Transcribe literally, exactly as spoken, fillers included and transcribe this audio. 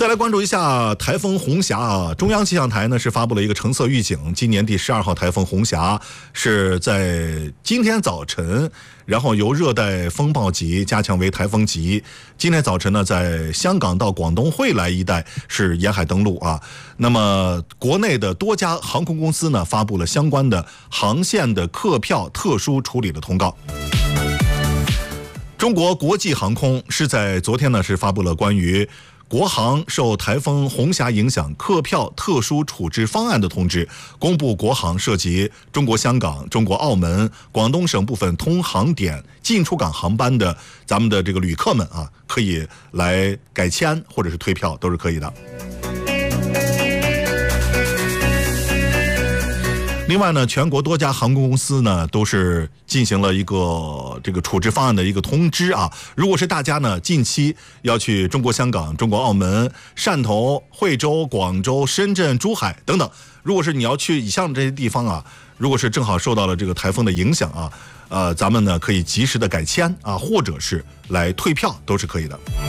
再来关注一下台风红霞啊，中央气象台呢是发布了一个橙色预警，今年第十二号台风红霞是在今天早晨，然后由热带风暴级加强为台风级。今天早晨呢，在香港到广东惠来一带是沿海登陆啊。那么国内的多家航空公司呢，发布了相关的航线的客票特殊处理的通告。中国国际航空是在昨天呢是发布了关于国航受台风红霞影响客票特殊处置方案的通知，公布国航涉及中国香港、中国澳门、广东省部分通航点进出港航班的咱们的这个旅客们啊，可以来改签或者是退票，都是可以的。另外呢，全国多家航空公司呢都是进行了一个这个处置方案的一个通知啊。如果是大家呢近期要去中国香港、中国澳门、汕头、惠州、广州、深圳、珠海等等，如果是你要去以上这些地方啊，如果是正好受到了这个台风的影响啊，呃，咱们呢可以及时的改签啊，或者是来退票，都是可以的。